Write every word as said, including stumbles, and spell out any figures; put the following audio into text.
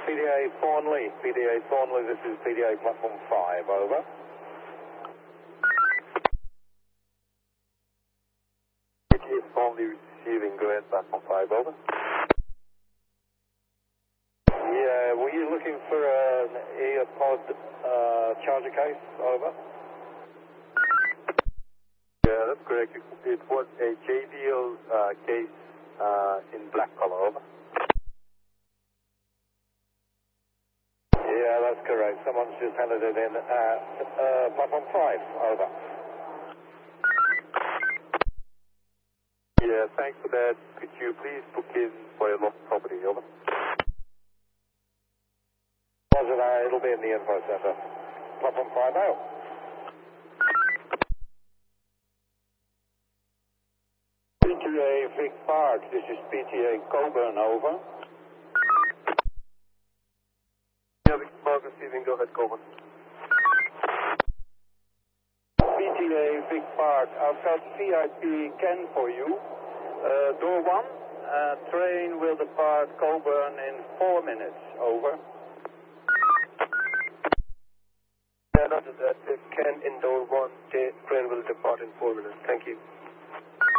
P D A Thornley, P D A Thornley, this is P D A platform five, over. P D A Thornley receiving, go ahead, platform five, over. Yeah, were you looking for an EarPod uh, charger case, over? Yeah, that's correct. It, it was a J B L uh, case uh, in black color, over. Yeah, that's correct. Someone's just handed it in at uh, platform five, over. Yeah, thanks for that. Could you please book in for your lost property, over? Roger that, it'll be in the info center. Platform five out. P T A Vic Park, this is P T A Coburn, over. Yeah, Vic Park receiving, go ahead, Coburn. P T A Vic Park, I've got V I P Ken for you. Uh, door one, uh, train will depart Coburn in four minutes, over. Yeah, after that, if Ken in door one, train will depart in four minutes, thank you.